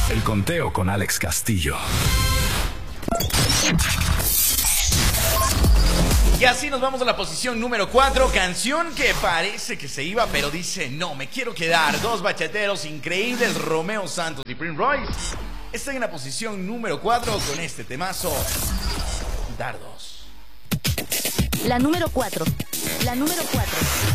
El conteo con Alex Castillo. Y así nos vamos a la posición número 4. Canción que parece que se iba, pero dice no, me quiero quedar. Dos bachateros increíbles, Romeo Santos y Prince Royce, están en la posición número 4 con este temazo, Dardos. La número 4. La número 4.